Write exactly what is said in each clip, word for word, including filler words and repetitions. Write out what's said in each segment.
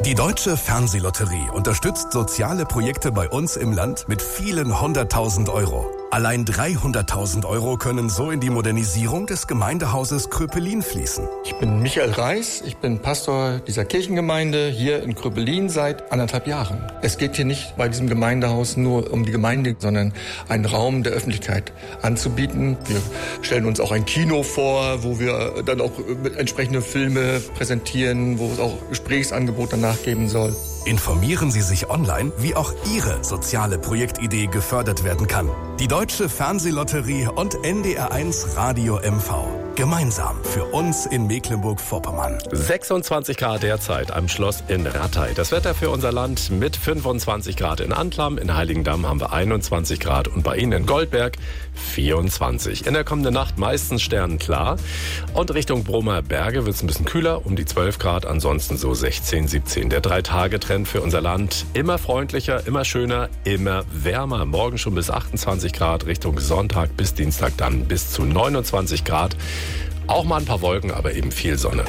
Die Deutsche Fernsehlotterie unterstützt soziale Projekte bei uns im Land mit vielen hunderttausend Euro. Allein dreihunderttausend Euro können so in die Modernisierung des Gemeindehauses Kröpelin fließen. Ich bin Michael Reis, ich bin Pastor dieser Kirchengemeinde hier in Kröpelin seit anderthalb Jahren. Es geht hier nicht bei diesem Gemeindehaus nur um die Gemeinde, sondern einen Raum der Öffentlichkeit anzubieten. Wir stellen uns auch ein Kino vor, wo wir dann auch entsprechende Filme präsentieren, wo es auch Gesprächsangebote danach geben soll. Informieren Sie sich online, wie auch Ihre soziale Projektidee gefördert werden kann. Die Deutsche Fernsehlotterie und N D R eins Radio M V. Gemeinsam für uns in Mecklenburg-Vorpommern. sechsundzwanzig Grad derzeit am Schloss in Rattay. Das Wetter für unser Land mit fünfundzwanzig Grad in Anklam. In Heiligendamm haben wir einundzwanzig Grad und bei Ihnen in Goldberg vierundzwanzig. In der kommenden Nacht meistens sternenklar. Und Richtung Brummer Berge wird es ein bisschen kühler, um die zwölf Grad. Ansonsten so sechzehn, siebzehn. Der Drei-Tage-Trend für unser Land. Immer freundlicher, immer schöner, immer wärmer. Morgen schon bis achtundzwanzig Grad. Richtung Sonntag bis Dienstag dann bis zu neunundzwanzig Grad. Auch mal ein paar Wolken, aber eben viel Sonne.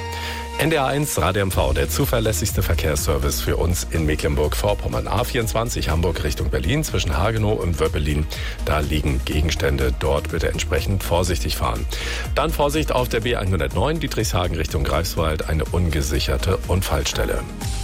N D R eins Radio M V, der zuverlässigste Verkehrsservice für uns in Mecklenburg-Vorpommern. A vierundzwanzig Hamburg Richtung Berlin zwischen Hagenow und Wöppelin. Da liegen Gegenstände, dort bitte entsprechend vorsichtig fahren. Dann Vorsicht auf der B hundertneun Dietrichshagen Richtung Greifswald, eine ungesicherte Unfallstelle.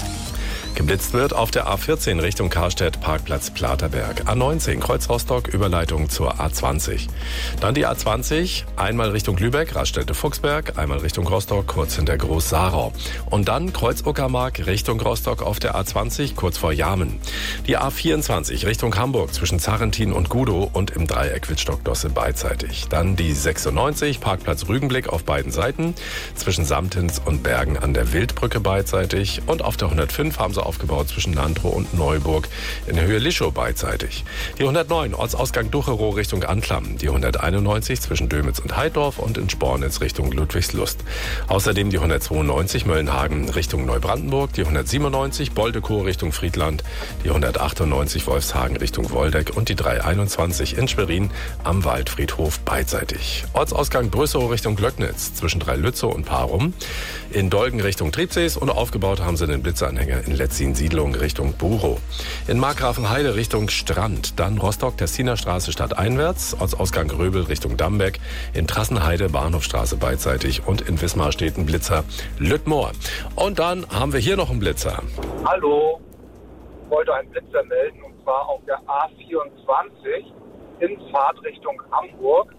Geblitzt wird auf der A vierzehn Richtung Karstedt, Parkplatz Platerberg. A neunzehn Kreuz Rostock, Überleitung zur A zwanzig. Dann die A zwanzig, einmal Richtung Lübeck, Raststätte Fuchsberg, einmal Richtung Rostock, kurz hinter Groß-Sarau. Und dann Kreuz Uckermark Richtung Rostock auf der A zwanzig, kurz vor Jamen. Die A vierundzwanzig Richtung Hamburg zwischen Zarrentin und Gudow und im Dreieck Wittstock-Dosse beidseitig. Dann die sechsundneunzig, Parkplatz Rügenblick auf beiden Seiten, zwischen Samtens und Bergen an der Wildbrücke beidseitig. Und auf der hundertfünf haben sie aufgebaut zwischen Nantrow und Neuburg in der Höhe Lischow beidseitig. Die hundertneun Ortsausgang Ducherow Richtung Anklam. Die hunderteinundneunzig zwischen Dömitz und Heidorf und in Spornitz Richtung Ludwigslust. Außerdem die hundertzweiundneunzig Möllenhagen Richtung Neubrandenburg. Die hundertsiebenundneunzig Boldekow Richtung Friedland. Die hundertachtundneunzig Wolfshagen Richtung Woldeck und die dreihunderteinundzwanzig in Schwerin am Waldfriedhof beidseitig. Ortsausgang Brüssow Richtung Glöcknitz zwischen Dreilützow und Parum. In Dolgen Richtung Triebsees und aufgebaut haben sie den Blitzanhänger in Letzin-Siedlung Richtung Burow. In Markgrafenheide Richtung Strand. Dann Rostock, Tessiner Straße stadteinwärts. Ortsausgang Röbel Richtung Dambeck. In Trassenheide Bahnhofstraße beidseitig. Und in Wismar steht ein Blitzer Lüttmoor. Und dann haben wir hier noch einen Blitzer. Hallo, ich wollte einen Blitzer melden und zwar auf der A vierundzwanzig in Fahrtrichtung Hamburg.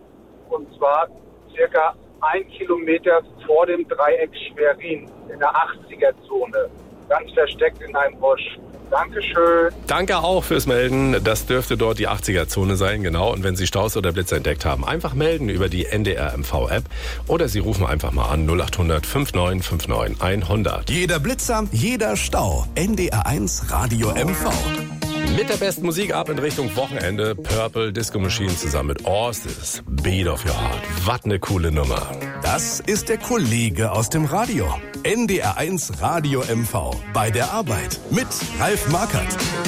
Und zwar circa ein Kilometer vor dem Dreieck Schwerin in der achtziger-Zone. Ganz versteckt in einem Busch. Dankeschön. Danke auch fürs Melden. Das dürfte dort die achtziger-Zone sein, genau. Und wenn Sie Staus oder Blitzer entdeckt haben, einfach melden über die N D R M V-App oder Sie rufen einfach mal an null acht hundert neunundfünfzig neunundfünfzig hundert. Jeder Blitzer, jeder Stau. N D R eins Radio M V. Mit der besten Musik ab in Richtung Wochenende. Purple Disco Machine zusammen mit Orsted. Beat of Your Heart. Was eine coole Nummer. Das ist der Kollege aus dem Radio. N D R eins Radio M V. Bei der Arbeit mit Ralf Markert.